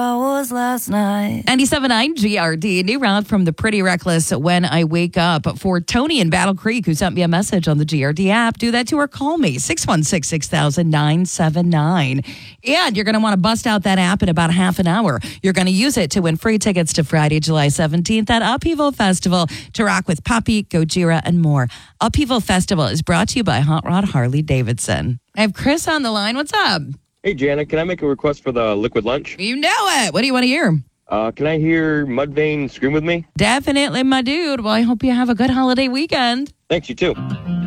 was last night. 97.9 GRD, new round from the Pretty Reckless When I Wake Up for Tony in Battle Creek, who sent me a message on the GRD app. Do that to her. Call me, 616-6000-979. And you're going to want to bust out that app in about half an hour. You're going to use it to win free tickets to Friday, July 17th at Upheaval Festival to rock with Poppy, Gojira, and more. Upheaval Festival is brought to you by Hot Rod Harley Davidson. I have Chris on the line. What's up? Hey, Janet, can I make a request for the Liquid Lunch? You know it. What do you want to hear? Can I hear Mudvayne Scream With Me? Definitely, my dude. Well, I hope you have a good holiday weekend. Thanks, you too.